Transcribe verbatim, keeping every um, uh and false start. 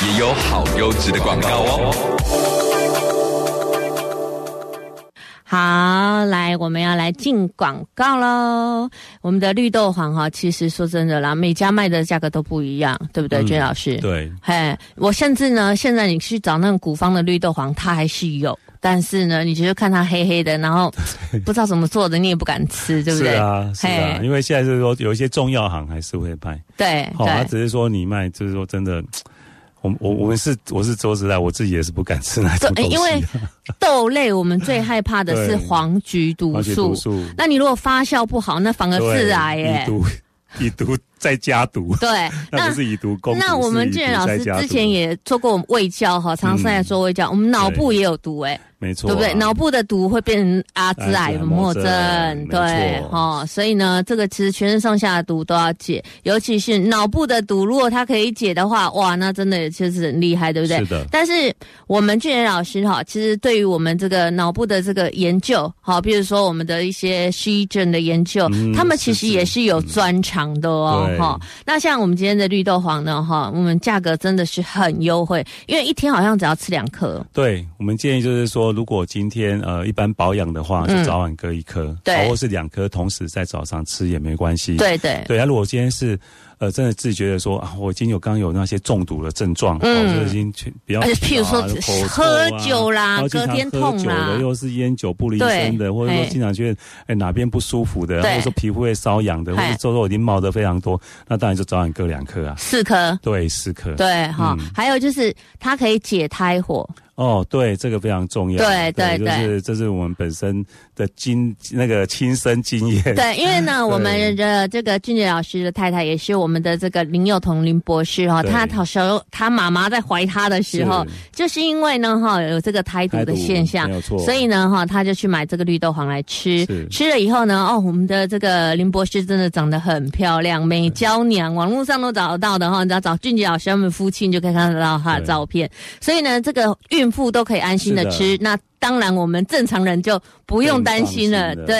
也有好优质的广告哦。 好，来，我们要来进广告咯。我们的绿豆黄哈，其实说真的啦，每家卖的价格都不一样，对不对，娟、嗯、老师？ 对。 嘿，我甚至呢，现在你去找那种古方的绿豆黄，它还是有，但是呢，你就是看它黑黑的，然后不知道怎么做的，你也不敢吃，对不对？ 是啊，是啊，因为现在是说有一些中药行还是会卖， 对， 好、哦，他只是说你卖，就是说真的。我我我们是我是说实在，我自己也是不敢吃那种东西、啊。 因为豆类我们最害怕的是黄菊毒素，那你如果发酵不好，那反而致癌耶。 以毒以毒再加毒， 对， 那不是以毒攻毒。 那我们俊仁老师之前也做过胃教哈，常常在做胃教，嗯、我们脑部也有毒哎。 没错、啊， 对不对？脑部的毒会变成阿兹海默症，对，哈、哦，所以呢，这个其实全身上下的毒都要解，尤其是脑部的毒，如果它可以解的话，哇，那真的就是很厉害，对不对？ 是的。 但是我们俊仁老师哈，其实对于我们这个脑部的这个研究，好，比如说我们的一些失忆症的研究，嗯、他们其实也是有专长的哦，哈、嗯。那像我们今天的绿豆黄呢，哈，我们价格真的是很优惠，因为一天好像只要吃两颗。 对，我们建议就是说。如果今天呃一般保养的话，就早晚各一颗，嗯、对，或是两颗同时在早上吃也没关系。 对对对，啊，如果今天是呃真的自己觉得说啊，我已经有刚刚有那些中毒的症状，嗯，哦、就已经比较、啊， 譬如说、啊、喝酒啦，隔天痛啦， 又是烟酒不离身的，或者说经常觉得哎哪边不舒服的，或者说皮肤会瘙痒的，或者痘痘已经冒得非常多，那当然就早晚各两颗啊， 四颗， 对，四颗， 对哈、嗯，还有就是它可以解胎火。 哦，对，这个非常重要。 对对对， 就是这是我们本身的经那个亲身经验。 对，因为呢，我们的这个俊杰老师的太太也是我们的这个林幼彤林博士哈，他小时候他妈妈在怀他的时候，就是因为呢哈有这个胎毒的现象， 没有错， 所以呢哈他就去买这个绿豆黄来吃，吃了以后呢哦，我们的这个林博士真的长得很漂亮，美娇娘，网络上都找得到的哈，你只要找俊杰老师他们夫妻，你就可以看得到他的照片。所以呢，这个孕妇都可以安心的吃，那当然我们正常人就不用担心了，对。